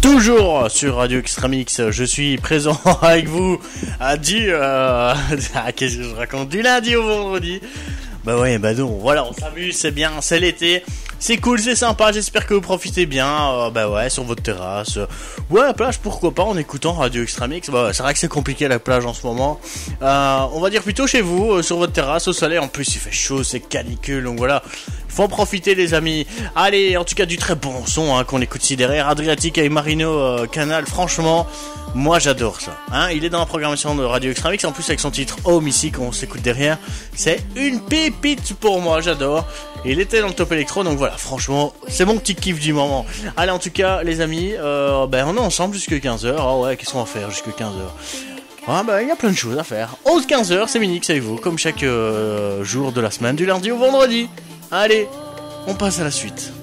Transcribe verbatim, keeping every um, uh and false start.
Toujours sur Radio Extramix, je suis présent avec vous à du... Euh... Qu'est-ce que je raconte? Du lundi au vendredi. Bah ouais, bah non, voilà, on s'amuse, c'est bien, c'est l'été. C'est cool, c'est sympa, j'espère que vous profitez bien, euh, bah ouais, sur votre terrasse. Ouais, à la plage, pourquoi pas, en écoutant Radio Extramix. Bah, c'est vrai que c'est compliqué la plage en ce moment. Euh, on va dire plutôt chez vous, euh, sur votre terrasse, au soleil. En plus, il fait chaud, c'est canicule, donc voilà. Faut en profiter, les amis. Allez, en tout cas, du très bon son hein, qu'on écoute ici derrière. Adriatique avec Marino euh, Canal, franchement, moi j'adore ça. Hein, il est dans la programmation de Radio Extramix, en plus avec son titre Home ici, qu'on s'écoute derrière. C'est une pépite pour moi, j'adore. Et il était dans le top électro, donc voilà, franchement, c'est mon petit kiff du moment. Allez, en tout cas, les amis, euh, ben, on est ensemble jusqu'à quinze heures. Ah ouais, qu'est-ce qu'on va faire jusqu'à quinze heures? Ah bah, il y a plein de choses à faire. onze à quinze heures, c'est Minix avec vous, comme chaque euh, jour de la semaine, du lundi au vendredi. Allez, on passe à la suite.